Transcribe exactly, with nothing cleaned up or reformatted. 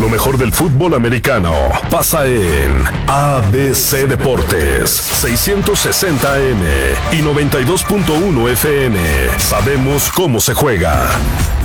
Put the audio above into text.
Lo mejor del fútbol americano pasa en A B C Deportes, seiscientos sesenta A M y noventa y dos punto uno F M. Sabemos cómo se juega.